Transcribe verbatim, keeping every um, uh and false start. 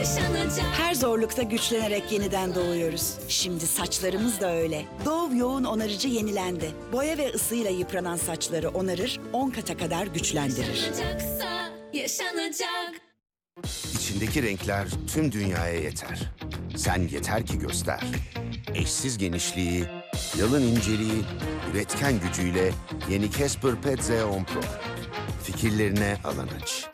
yaşanacak. Her zorlukta güçlenerek yeniden doğuyoruz. Şimdi saçlarımız da öyle. Dove yoğun onarıcı yenilendi. Boya ve ısıyla yıpranan saçları onarır, on kata kadar güçlendirir. Yaşanacaksa yaşanacak. İçindeki renkler tüm dünyaya yeter. Sen yeter ki göster. Eşsiz genişliği, yalın inceliği, üretken gücüyle yeni Casper Pet Zeon Pro. Fikirlerine alan aç.